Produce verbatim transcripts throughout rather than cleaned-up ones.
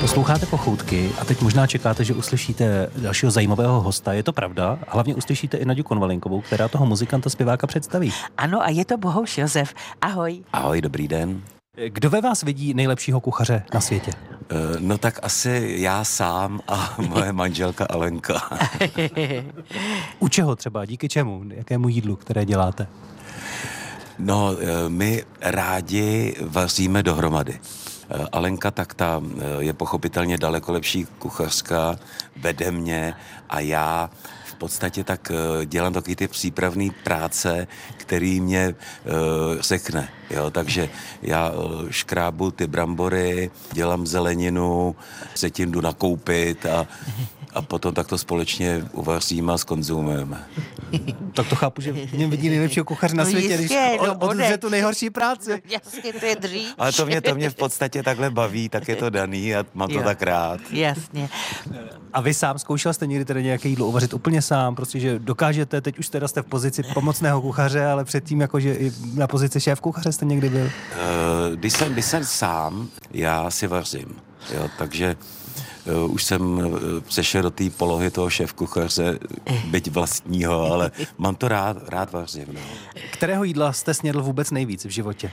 Posloucháte Pochoutky a teď možná čekáte, že uslyšíte dalšího zajímavého hosta. Je to pravda? Hlavně uslyšíte i Naďu Konvalinkovou, která toho muzikanta zpěváka představí. Ano, a je to Bohuš Josef. Ahoj. Ahoj, dobrý den. Kdo ve vás vidí nejlepšího kuchaře na světě? No tak asi já sám a moje manželka Alenka. U čeho třeba? Díky čemu? Jakému jídlu, které děláte? No, my rádi vaříme dohromady. Alenka tak ta je pochopitelně daleko lepší kuchařka, vede mě a já v podstatě tak dělám taky ty přípravné práce, který mě uh, sekne. Jo? Takže já uh, škrábu ty brambory, dělám zeleninu, se tím jdu nakoupit a, a potom tak to společně uvaříme a skonzumujeme. Tak to chápu, že v něm vidí nejlepšího kuchaře na No světě, jistě, když no od, odře tu nejhorší práci. Jasně, to je dřív. Ale to mě, to mě v podstatě takhle baví, tak je to daný a mám to Jo. tak rád. Jasně. A vy sám zkoušel jste někdy tedy nějaké jídlo uvařit úplně sám, prostě, že dokážete, teď už teda jste v pozici pomocného kuchaře, ale předtím jakože i na pozici šéf kuchaře jste někdy byl? Uh, když, jsem, když jsem sám, já si vařím, jo, takže uh, už jsem uh, přešel do té polohy toho šéfkuchaře, byť vlastního, ale mám to rád, rád vařím. No. Kterého jídla jste snědl vůbec nejvíc v životě?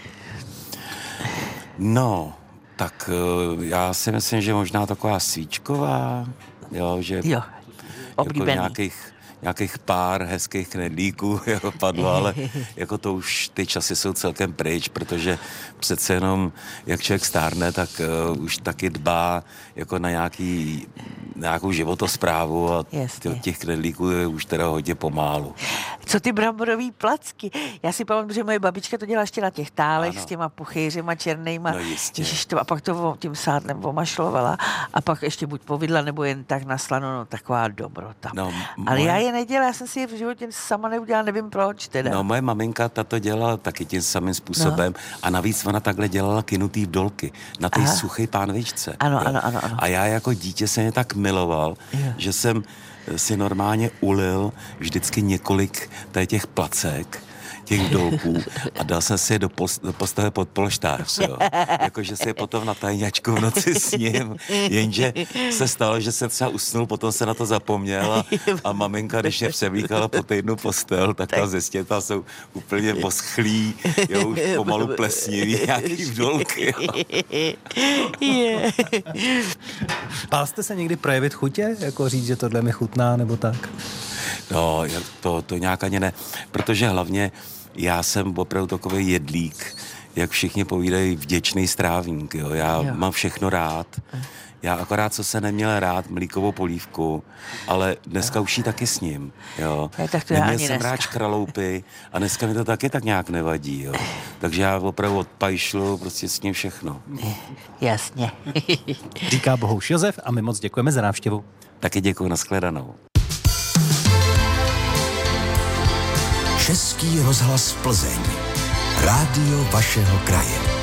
no, tak uh, já si myslím, že možná taková svíčková, jo, že Jo, jako oblíbený. nějakých nějakých pár hezkých knedlíků jako padlo, ale jako to už ty časy jsou celkem pryč, protože přece jenom, jak člověk stárne, tak uh, už taky dbá jako na nějaký, nějakou životosprávu a Jasně. těch knedlíků je už teda hodně pomálu. Co ty bramborový placky? Já si pamatuju, že moje babička to dělala ještě na těch tálech Ano. s těma puchýřima černýma. No jistě. Ježiš, to, a pak to tím sádlem omašlovala a pak ještě buď povidla, nebo jen tak na slano, no taková dobrota. No, Ale moje- já je nedělala, já jsem si je v životě sama neudělala, nevím proč teda. No, moje maminka tato dělala taky tím samým způsobem no. A navíc ona takhle dělala kynutý vdolky na té Aha. suché pánvičce. Ano, jo. ano, ano, ano. A já jako dítě jsem je tak miloval, Jo. že jsem si normálně ulil vždycky několik tady těch placek, těch vdolků a dal jsem si je do, post, do postele pod polštář, jo. Jakože si je potom na tajňačku v noci sním, jenže se stalo, že jsem třeba usnul, potom se na to zapomněl a, a maminka, když mě převlíkala po týdnu postel, tak ta zestěta jsou úplně poschlí, jo, už pomalu plesnivý, nějaký vdolky, jo. Je. No. Bál jste se někdy projevit chutě? Jako říct, že tohle mi chutná, nebo tak? No, to, to nějak ani ne, protože hlavně já jsem opravdu takový jedlík, jak všichni povídají, vděčný strávník, jo. Já Jo. mám všechno rád. Já akorát, co se neměl rád, mlíkovou polívku, ale dneska už ji taky s ním, jo. Ne, tak to já Neměl ani jsem dneska. rád škraloupy a dneska mi to taky tak nějak nevadí, jo. Takže já opravdu odpajšlu prostě s ním všechno. Jasně. Říká Bohuš Josef a my moc děkujeme za návštěvu. Taky děkuji, nashledanou. Český rozhlas Plzeň. Rádio vašeho kraje.